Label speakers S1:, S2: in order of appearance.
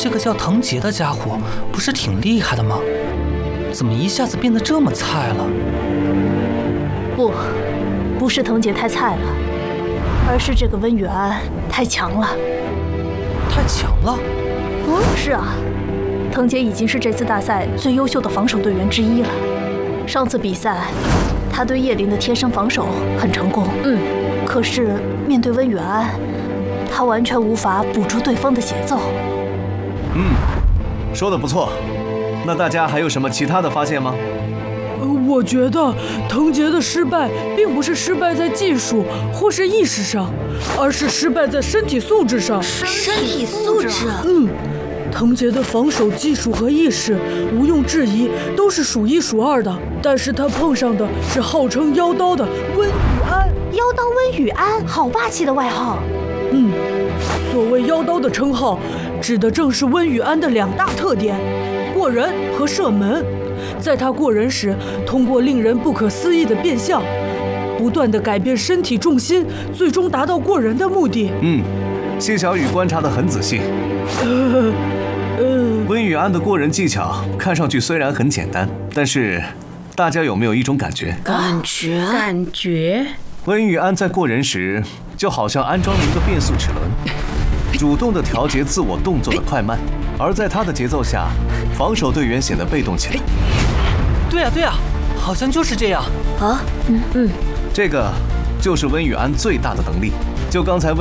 S1: 这个叫藤杰的家伙不是挺厉害的吗？怎么一下子变得这么菜了？
S2: 不是藤杰太菜了，而是这个温雨安太强了。
S1: 太强了？
S2: 是啊，藤杰已经是这次大赛最优秀的防守队员之一了。上次比赛，他对叶林的贴身防守很成功。可是面对温雨安，他完全无法捕捉对方的节奏。
S3: 说得不错。那大家还有什么其他的发现吗？
S4: 我觉得藤杰的失败并不是失败在技术或是意识上，而是失败在身体素质上。
S2: 身体素质？
S4: 藤杰的防守技术和意识毋庸置疑都是数一数二的，但是他碰上的是号称妖刀的温雨安。
S2: 妖刀温雨安，好霸气的外号。
S4: 所谓妖刀的称号，指的正是温雨安的2大特点：过人和射门。在他过人时，通过令人不可思议的变相，不断地改变身体重心，最终达到过人的目的。
S3: 谢小雨观察得很仔细。温雨安的过人技巧看上去虽然很简单，但是大家有没有一种感觉？
S5: 感觉
S3: 温雨安在过人时，就好像安装了一个变速齿轮，主动地调节自我动作的快慢，而在他的节奏下，防守队员显得被动起来。
S1: 对啊，好像就是这样。
S3: 这个就是温雨安最大的能力。就刚才